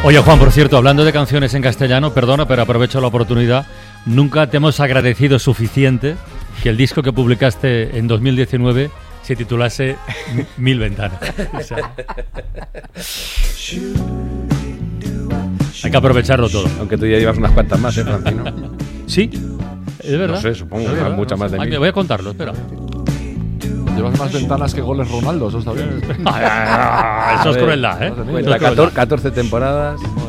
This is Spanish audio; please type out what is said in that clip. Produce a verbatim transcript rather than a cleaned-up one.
Oye, Juan, por cierto, hablando de canciones en castellano, perdona, pero aprovecho la oportunidad. Nunca te hemos agradecido suficiente que el disco que publicaste en dos mil diecinueve se titulase Mil Ventanas. O sea, hay que aprovecharlo todo. Aunque tú ya llevas unas cuantas más, ¿eh, Francino? ¿Sí? ¿Es verdad? No sé, supongo ¿Es que verdad? muchas más de Ay, mí. me voy a contarlo, espera. Llevas más ventanas que goles Ronaldo, eso está bien. Eso es crueldad, ¿eh? Cuenta catorce temporadas.